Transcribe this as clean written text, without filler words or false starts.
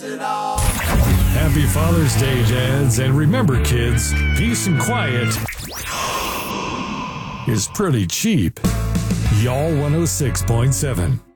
Happy Father's Day, dads, and remember, kids, peace and quiet is pretty cheap. Y'all 106.7.